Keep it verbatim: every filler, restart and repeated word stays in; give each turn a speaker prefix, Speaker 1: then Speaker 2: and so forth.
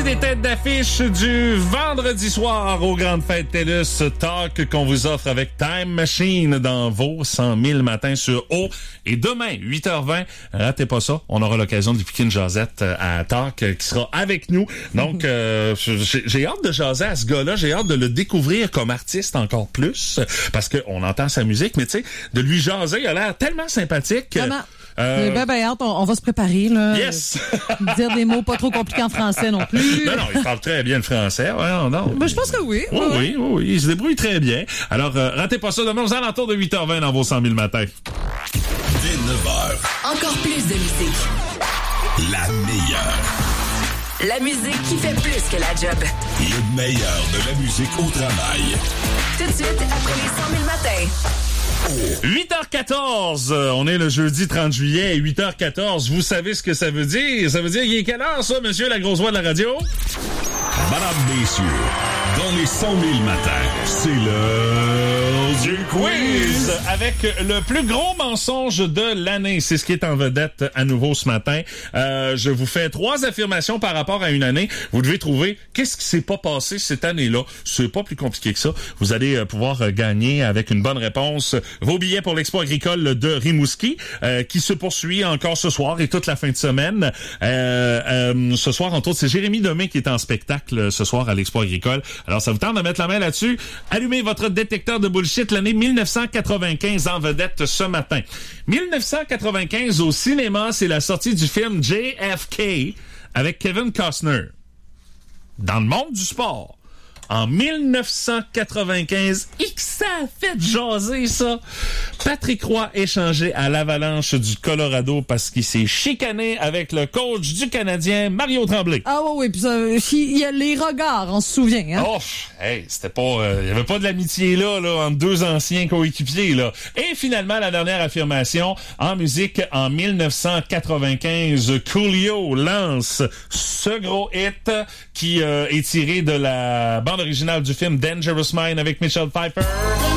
Speaker 1: partie des têtes d'affiche du vendredi soir aux Grandes Fêtes TELUS. Talk qu'on vous offre avec Time Machine dans vos cent mille matins sur O. Et demain, huit heures vingt, ratez pas ça. On aura l'occasion de piquer une jasette à Talk qui sera avec nous. Donc, euh, j'ai, j'ai hâte de jaser à ce gars-là. J'ai hâte de le découvrir comme artiste encore plus parce qu'on entend sa musique. Mais tu sais, de lui jaser, il a l'air tellement sympathique.
Speaker 2: Vraiment.
Speaker 1: Euh...
Speaker 2: Ben, ben, hâte, on, on va se préparer, là.
Speaker 1: Yes!
Speaker 2: Dire des mots pas trop compliqués en français non plus.
Speaker 1: Non, non, il parle très bien le français. Ouais, non, non.
Speaker 2: Ben, je pense que oui.
Speaker 1: Oui,
Speaker 2: ouais.
Speaker 1: oui, oui, oui, il se débrouille très bien. Alors, euh, ratez pas ça demain aux alentours de huit heures vingt dans vos cent mille matins.
Speaker 3: Dès neuf heures.
Speaker 4: Encore plus de musique.
Speaker 3: La meilleure.
Speaker 4: La musique qui fait plus que la job.
Speaker 3: Le meilleur de la musique au travail.
Speaker 4: Tout de suite, après les cent mille matins.
Speaker 1: huit heures quatorze, on est le jeudi trente juillet, huit heures quatorze, vous savez ce que ça veut dire? Ça veut dire, il est quelle heure ça, monsieur la grosse voix de la radio?
Speaker 3: Madame, messieurs, dans les cent mille matins, c'est l'heure du quiz!
Speaker 1: Avec le plus gros mensonge de l'année, c'est ce qui est en vedette à nouveau ce matin. Euh, je vous fais trois affirmations par rapport à une année. Vous devez trouver qu'est-ce qui s'est pas passé cette année-là. C'est pas plus compliqué que ça. Vous allez euh, pouvoir euh, gagner avec une bonne réponse vos billets pour l'Expo agricole de Rimouski, euh, qui se poursuit encore ce soir et toute la fin de semaine. Euh, euh, ce soir, entre autres, c'est Jérémy Demé qui est en spectacle ce soir à l'Expo agricole. Alors, ça vous tente de mettre la main là-dessus? Allumez votre détecteur de bullshit, l'année dix-neuf cent quatre-vingt-quinze en vedette ce matin. dix-neuf cent quatre-vingt-quinze au cinéma, c'est la sortie du film J F K avec Kevin Costner. Dans le monde du sport, en dix-neuf cent quatre-vingt-quinze, X a fait jaser ça. Patrick Roy échangé à l'Avalanche du Colorado parce qu'il s'est chicané avec le coach du Canadien, Mario Tremblay.
Speaker 2: Ah oui, oui, puis ça, il y a les regards, on se souvient, hein?
Speaker 1: Oh, hey, c'était pas, il euh, y avait pas de l'amitié là, là, entre deux anciens coéquipiers, là. Et finalement, la dernière affirmation, en musique, en dix-neuf cent quatre-vingt-quinze, Coolio lance ce gros hit qui euh, est tiré de la bande originale du film Dangerous Mind avec Michelle Pfeiffer.